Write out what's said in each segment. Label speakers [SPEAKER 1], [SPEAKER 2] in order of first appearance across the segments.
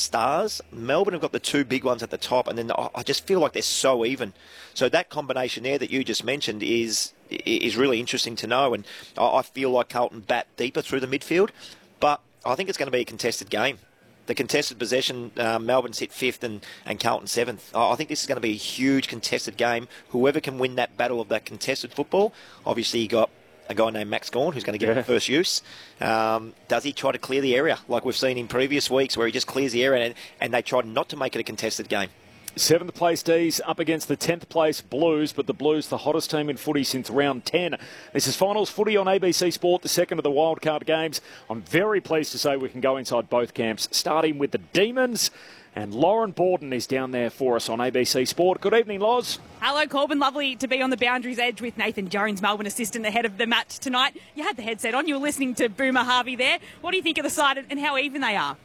[SPEAKER 1] stars. Melbourne have got the two big ones at the top, and then I just feel like they're so even. So that combination there that you just mentioned is really interesting to know, and I feel like Carlton bat deeper through the midfield, but I think it's going to be a contested game. The contested possession, Melbourne sit 5th and Carlton 7th. I think this is going to be a huge contested game. Whoever can win that battle of that contested football, obviously you got a guy named Max Gawn who's going to get the first use. Does he try to clear the area like we've seen in previous weeks where he just clears the area and they tried not to make it a contested game?
[SPEAKER 2] 7th place D's up against the 10th place Blues, but the Blues the hottest team in footy since round 10. This is Finals Footy on ABC Sport, the second of the wildcard games. I'm very pleased to say we can go inside both camps, starting with the Demons. And Lauren Borden is down there for us on ABC Sport. Good evening, Loz.
[SPEAKER 3] Hello, Corbin. Lovely to be on the boundaries edge with Nathan Jones, Melbourne assistant, ahead of the match tonight. You had the headset on. You were listening to Boomer Harvey there. What do you think of the side and how even they are?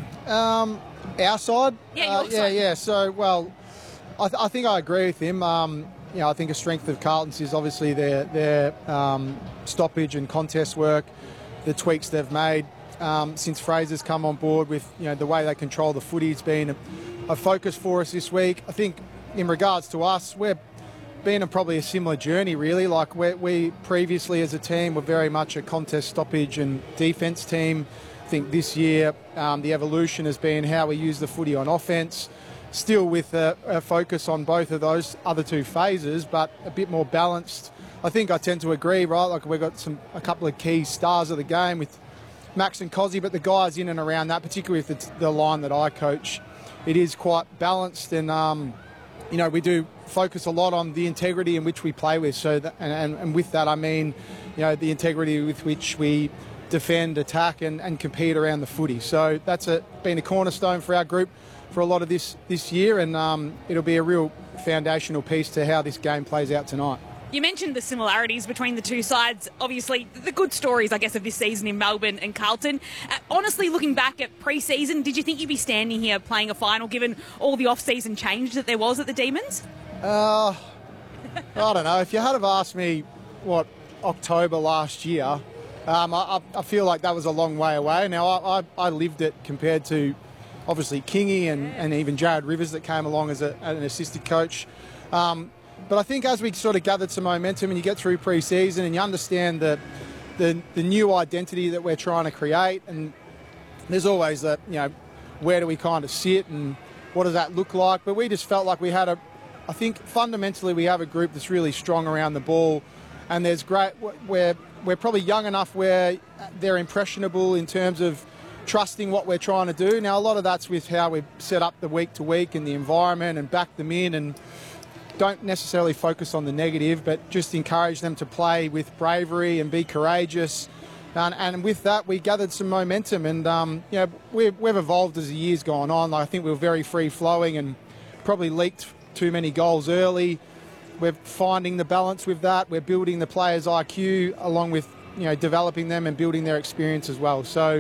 [SPEAKER 4] Our side?
[SPEAKER 3] Yeah, your side.
[SPEAKER 4] Yeah. So, well, I think I agree with him. I think a strength of Carlton's is obviously their stoppage and contest work, the tweaks they've made. Since Fraser's come on board with the way they control the footy, it's been a focus for us this week. I think in regards to us, we're been on probably a similar journey really. Like we previously as a team were very much a contest stoppage and defence team. I think this year the evolution has been how we use the footy on offence, still with a focus on both of those other two phases, but a bit more balanced. I think I tend to agree, right? Like we've got a couple of key stars of the game with Max and Cozzy, but the guys in and around that, particularly with the line that I coach, it is quite balanced, and we do focus a lot on the integrity in which we play with. So and with that I mean, the integrity with which we defend, attack, and compete around the footy. So that's been a cornerstone for our group for a lot of this year, and it'll be a real foundational piece to how this game plays out tonight.
[SPEAKER 3] You mentioned the similarities between the two sides. Obviously, the good stories, I guess, of this season in Melbourne and Carlton. Honestly, looking back at pre-season, did you think you'd be standing here playing a final given all the off-season change that there was at the Demons?
[SPEAKER 4] I don't know. If you had have asked me, October last year, I feel like that was a long way away. Now, I lived it compared to, obviously, Kingy and even Jared Rivers that came along as an assistant coach. But I think as we sort of gathered some momentum and you get through pre-season and you understand the new identity that we're trying to create, and there's always that, where do we kind of sit and what does that look like? But we just felt like we had I think fundamentally we have a group that's really strong around the ball, and there's we're probably young enough where they're impressionable in terms of trusting what we're trying to do. Now, a lot of that's with how we set up the week to week and the environment and back them in, and don't necessarily focus on the negative, but just encourage them to play with bravery and be courageous. And with that, we gathered some momentum, and we've evolved as the year's gone on. I think we were very free-flowing and probably leaked too many goals early. We're finding the balance with that. We're building the players' IQ along with developing them and building their experience as well. So,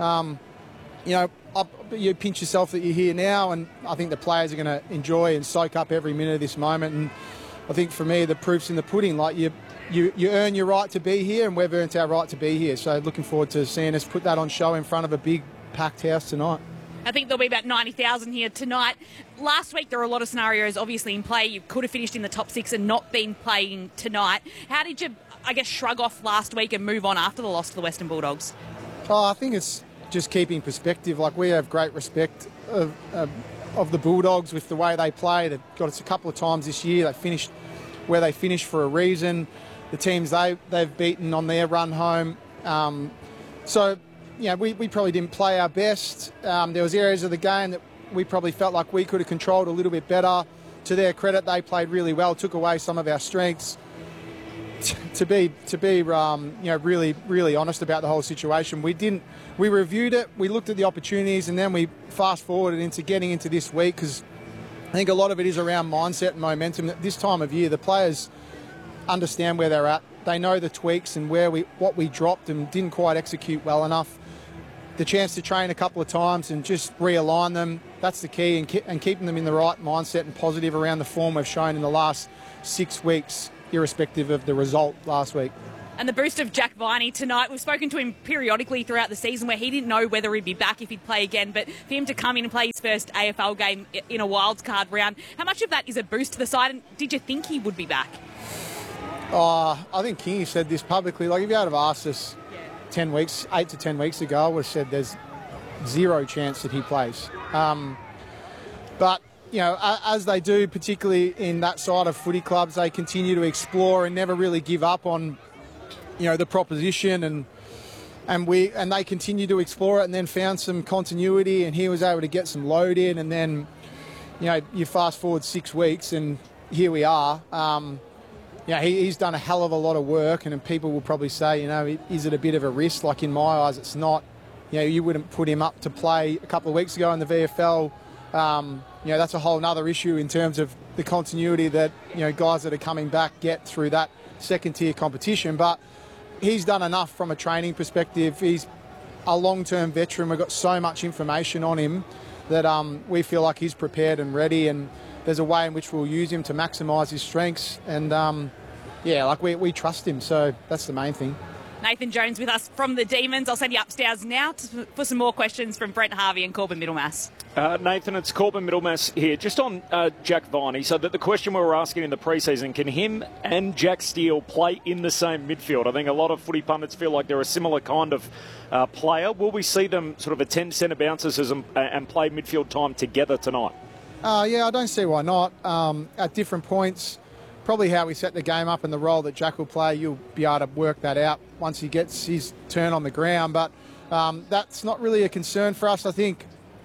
[SPEAKER 4] you pinch yourself that you're here now, and I think the players are going to enjoy and soak up every minute of this moment. And I think for me, the proof's in the pudding. Like you earn your right to be here, and we've earned our right to be here. So looking forward to seeing us put that on show in front of a big packed house tonight.
[SPEAKER 3] I think there'll be about 90,000 here tonight. Last week there were a lot of scenarios obviously in play. You could have finished in the top 6 and not been playing tonight. How did you, shrug off last week and move on after the loss to the Western Bulldogs?
[SPEAKER 4] I think it's just keeping perspective. Like, we have great respect of the Bulldogs with the way they play. They've got us a couple of times this year. They finished where they finished for a reason. The teams they've beaten on their run home. We probably didn't play our best. There was areas of the game that we probably felt like we could have controlled a little bit better. To their credit, they played really well, took away some of our strengths. To be really, really honest about the whole situation, we reviewed it, we looked at the opportunities, and then we fast forwarded into getting into this week, because I think a lot of it is around mindset and momentum. This time of year, the players understand where they're at. They know the tweaks and what we dropped and didn't quite execute well enough. The chance to train a couple of times and just realign them, that's the key, and keeping them in the right mindset and positive around the form we've shown in the last 6 weeks, irrespective of the result last week.
[SPEAKER 3] And the boost of Jack Viney tonight, we've spoken to him periodically throughout the season where he didn't know whether he'd be back, if he'd play again, but for him to come in and play his first AFL game in a wildcard round, how much of that is a boost to the side, and did you think he would be back?
[SPEAKER 4] I think Kingy said this publicly. Like, if you had have asked us 8 to 10 weeks ago, I would have said there's zero chance that he plays. But, you know, as they do, particularly in that side of footy clubs, they continue to explore and never really give up on, you know, the proposition, and they continue to explore it, and then found some continuity, and he was able to get some load in, and then, you know, you fast forward 6 weeks and here we are. Yeah, he's done a hell of a lot of work, and people will probably say, you know, is it a bit of a risk? Like, in my eyes, it's not. You know, you wouldn't put him up to play a couple of weeks ago in the VFL. You know, that's a whole other issue in terms of the continuity that, you know, guys that are coming back get through that second-tier competition. But he's done enough from a training perspective. He's a long-term veteran. We've got so much information on him that we feel like he's prepared and ready, and there's a way in which we'll use him to maximise his strengths. And, yeah, like we trust him, so that's the main thing.
[SPEAKER 3] Nathan Jones with us from the Demons. I'll send you upstairs now for some more questions from Brent Harvey and Corbin Middlemass.
[SPEAKER 2] Nathan, it's Corbin Middlemass here. Just on Jack Viney, so that the question we were asking in the pre-season, can him and Jack Steele play in the same midfield? I think a lot of footy pundits feel like they're a similar kind of player. Will we see them sort of attend centre bounces and play midfield time together tonight?
[SPEAKER 4] Yeah, I don't see why not. At different points, probably how we set the game up and the role that Jack will play, you'll be able to work that out once he gets his turn on the ground. But that's not really a concern for us. I think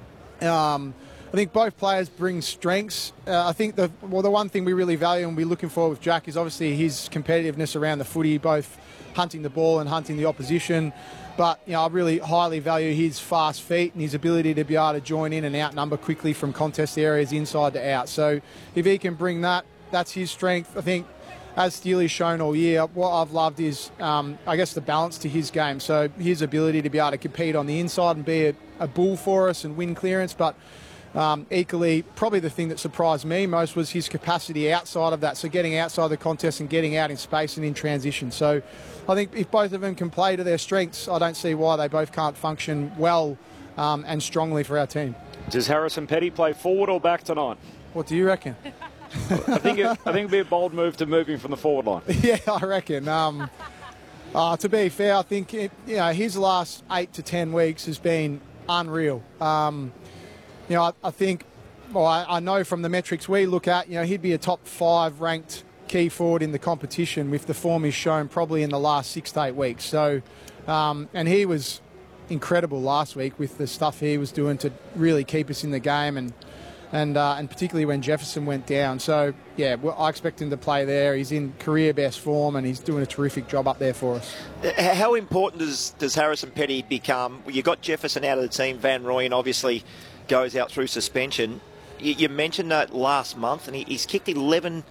[SPEAKER 4] both players bring strengths. I think the one thing we really value and we're looking for with Jack is obviously his competitiveness around the footy, both hunting the ball and hunting the opposition. But, you know, I really highly value his fast feet and his ability to be able to join in and outnumber quickly from contest areas inside to out. So if he can bring that, that's his strength. I think, as Steely's shown all year, what I've loved is, I guess, the balance to his game. So his ability to be able to compete on the inside and be a bull for us and win clearance. But equally, probably the thing that surprised me most was his capacity outside of that. So getting outside the contest and getting out in space and in transition. So I think if both of them can play to their strengths, I don't see why they both can't function well and strongly for our team.
[SPEAKER 2] Does Harrison Petty play forward or back tonight?
[SPEAKER 4] What do you reckon?
[SPEAKER 2] I think it'd be a bold move to move him from the forward line.
[SPEAKER 4] Yeah, I reckon. To be fair, I think his last 8 to 10 weeks has been unreal. You know, I think, well, I know from the metrics we look at, you know, he'd be a top 5 ranked key forward in the competition with the form he's shown probably in the last 6 to 8 weeks. So, and he was incredible last week with the stuff he was doing to really keep us in the game, and particularly when Jefferson went down. So, yeah, I expect him to play there. He's in career best form and he's doing a terrific job up there for us.
[SPEAKER 1] How important does Harrison Petty become? Well, you got Jefferson out of the team. Van Rooyen obviously goes out through suspension. You mentioned that last month, and he's kicked 11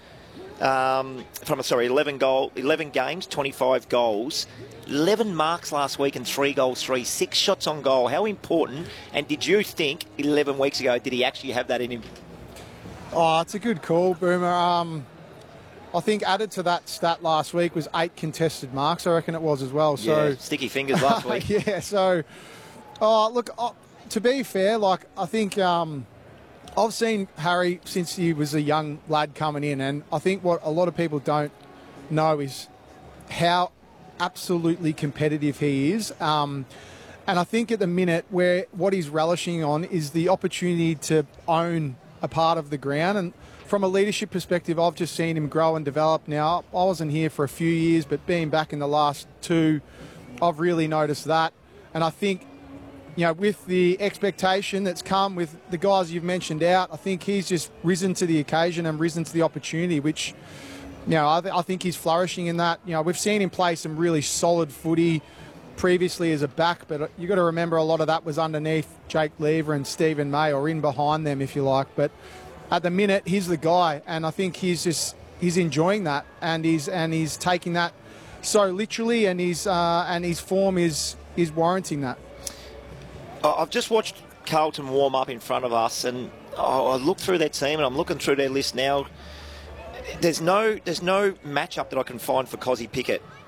[SPEAKER 1] games, 25 goals. 11 marks last week and 3 goals, 6 shots on goal. How important? And did you think 11 weeks ago, did he actually have that in him?
[SPEAKER 4] Oh, it's a good call, Boomer. I think added to that stat last week was 8 contested marks, I reckon it was as well. So
[SPEAKER 1] yeah, sticky fingers last week.
[SPEAKER 4] Yeah, so, look, to be fair, like, I think I've seen Harry since he was a young lad coming in, and I think what a lot of people don't know is how absolutely competitive he is. And I think at the minute what he's relishing on is the opportunity to own a part of the ground. And from a leadership perspective, I've just seen him grow and develop now. I wasn't here for a few years, but being back in the last 2, I've really noticed that. And I think, you know, with the expectation that's come with the guys you've mentioned out, I think he's just risen to the occasion and risen to the opportunity, which, you know, I think he's flourishing in that. You know, we've seen him play some really solid footy previously as a back, but you've got to remember a lot of that was underneath Jake Lever and Stephen May, or in behind them, if you like. But at the minute, he's the guy, and I think he's enjoying that, and he's taking that so literally, and his form is warranting that.
[SPEAKER 1] I've just watched Carlton warm up in front of us, and I look through their team, and I'm looking through their list now. There's no matchup that I can find for Cozzy Pickett.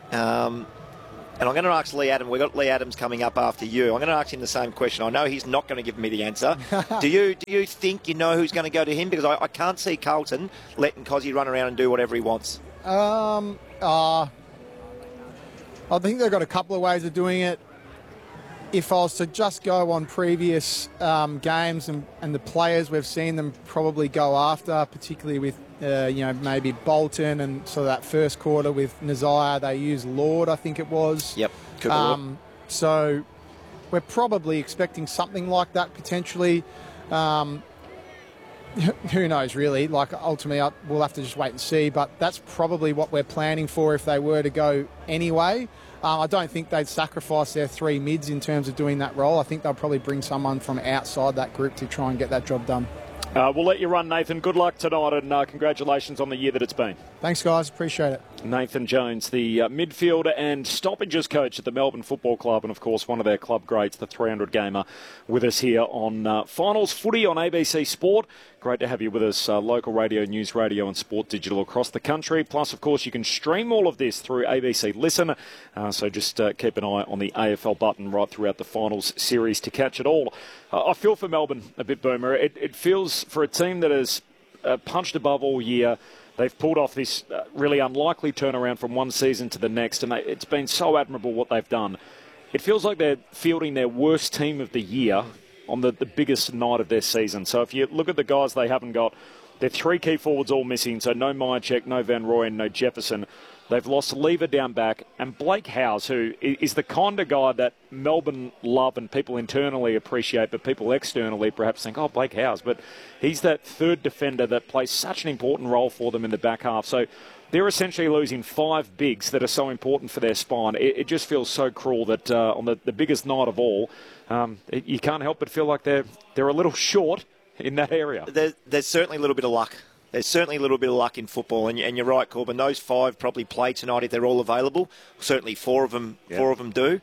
[SPEAKER 1] And I'm going to ask Lee Adams. We've got Lee Adams coming up after you. I'm going to ask him the same question. I know he's not going to give me the answer. Do you think you know who's going to go to him? Because I can't see Carlton letting Cozzy run around and do whatever he wants.
[SPEAKER 4] I think they've got a couple of ways of doing it. If I was to just go on previous games and the players we've seen them probably go after, particularly with maybe Bolton and sort of that first quarter with Nazire, they used Lord, I think it was.
[SPEAKER 1] Yep. Lord.
[SPEAKER 4] So we're probably expecting something like that potentially. Who knows, really? Like, ultimately, we'll have to just wait and see. But that's probably what we're planning for if they were to go anyway. I don't think they'd sacrifice their three mids in terms of doing that role. I think they'll probably bring someone from outside that group to try and get that job done.
[SPEAKER 2] We'll let you run, Nathan. Good luck tonight, and congratulations on the year that it's been.
[SPEAKER 4] Thanks, guys. Appreciate it.
[SPEAKER 2] Nathan Jones, the midfielder and stoppages coach at the Melbourne Football Club, and, of course, one of their club greats, the 300-gamer, with us here on Finals Footy on ABC Sport. Great to have you with us, local radio, news radio and sport digital across the country. Plus, of course, you can stream all of this through ABC Listen, so just keep an eye on the AFL button right throughout the Finals series to catch it all. I feel for Melbourne a bit, Boomer. It feels for a team that has punched above all year. They've pulled off this really unlikely turnaround from one season to the next, and it's been so admirable what they've done. It feels like they're fielding their worst team of the year on the biggest night of their season. So if you look at the guys they haven't got, their three key forwards all missing, so no Myercheck, no Van Rooyen, no Jefferson. They've lost Lever down back, and Blake Howes, who is the kind of guy that Melbourne love and people internally appreciate, but people externally perhaps think, oh, Blake Howes. But he's that third defender that plays such an important role for them in the back half. So they're essentially losing five bigs that are so important for their spine. It just feels so cruel that on the biggest night of all, you can't help but feel like they're a little short in that area.
[SPEAKER 1] There's certainly a little bit of luck. There's certainly a little bit of luck in football, and you're right, Corbin. Those five probably play tonight if they're all available. Certainly four of them do.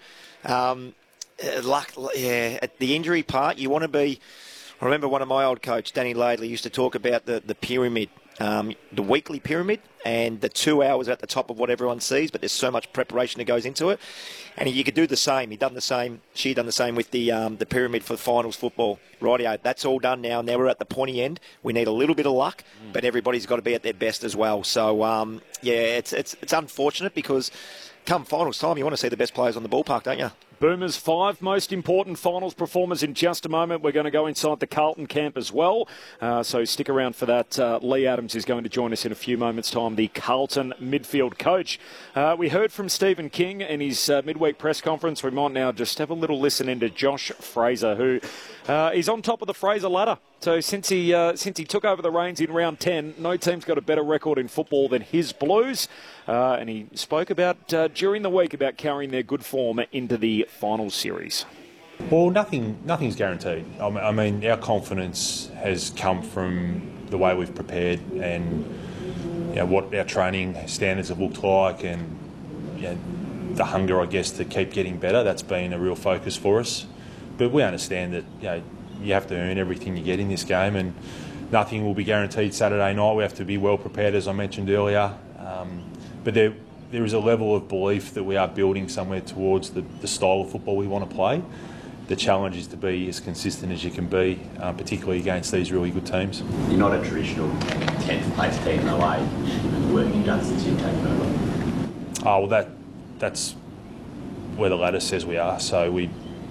[SPEAKER 1] Luck, yeah. At the injury part, you want to be. I remember one of my old coach, Danny Laidley, used to talk about the pyramid, the weekly pyramid, and the 2 hours at the top of what everyone sees, but there's so much preparation that goes into it. And you could do the same. She done the same with the pyramid for finals football. Rightio, that's all done now. Now we're at the pointy end. We need a little bit of luck, but everybody's got to be at their best as well. So, it's unfortunate because come finals time, you want to see the best players on the ballpark, don't you?
[SPEAKER 2] Boomers' five most important finals performers in just a moment. We're going to go inside the Carlton camp as well. So stick around for that. Lee Adams is going to join us in a few moments' time, the Carlton midfield coach. We heard from Stephen King in his midweek press conference. We might now just have a little listen into Josh Fraser, who is on top of the Fraser ladder. So since he took over the reins in round 10, no team's got a better record in football than his Blues. And he spoke about during the week about carrying their good form into the finals series.
[SPEAKER 5] Well, nothing's guaranteed. I mean, our confidence has come from the way we've prepared and what our training standards have looked like, and the hunger, I guess, to keep getting better. That's been a real focus for us. But we understand that you have to earn everything you get in this game, and nothing will be guaranteed Saturday night. We have to be well prepared, as I mentioned earlier. But there is a level of belief that we are building somewhere towards the style of football we want to play. The challenge is to be as consistent as you can be, particularly against these really good teams.
[SPEAKER 6] You're not a traditional 10th place team in a way you're working against since you've taken over.
[SPEAKER 5] Oh, well, that's where the ladder says we are. So we,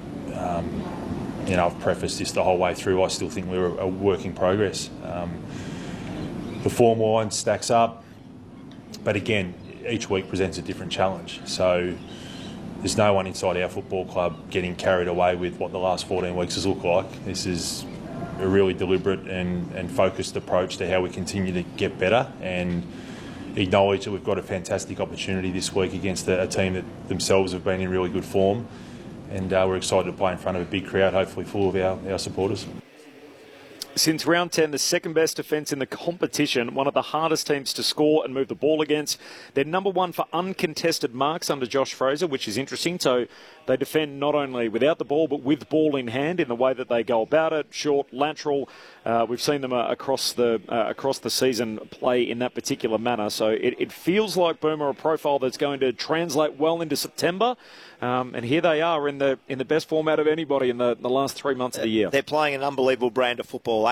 [SPEAKER 5] I've prefaced this the whole way through. I still think we're a work in progress. The form line stacks up, but again, each week presents a different challenge. So there's no one inside our football club getting carried away with what the last 14 weeks has looked like. This is a really deliberate and focused approach to how we continue to get better, and acknowledge that we've got a fantastic opportunity this week against a team that themselves have been in really good form. And we're excited to play in front of a big crowd, hopefully full of our supporters.
[SPEAKER 2] Since round 10, the second best defence in the competition, one of the hardest teams to score and move the ball against. They're number one for uncontested marks under Josh Fraser, which is interesting. So they defend not only without the ball, but with ball in hand in the way that they go about it, short, lateral. We've seen them across the season play in that particular manner. So it feels like Boomer, a profile that's going to translate well into September. And here they are in the best format of anybody in the last 3 months of the year.
[SPEAKER 1] They're playing an unbelievable brand of football.